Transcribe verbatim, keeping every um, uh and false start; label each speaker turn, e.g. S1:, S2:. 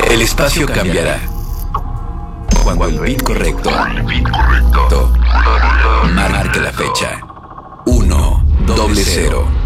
S1: El espacio cambiará cuando el beat correcto marque la fecha. Uno, doble cero.